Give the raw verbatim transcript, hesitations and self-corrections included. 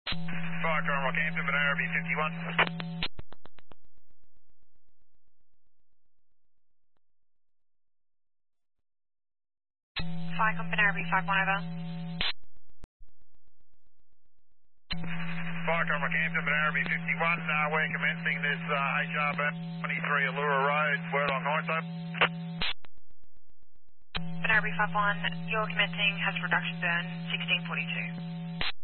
Fire Cornwall Campton, but R B fifty-one. Fire Company R B five one over. Fire Cornwall Campton, but R B fifty-one. Uh, we're commencing this uh, H R B twenty-three Allura Road, word on Hindsight. R B five one, you're commencing hazard reduction burn sixteen forty-two.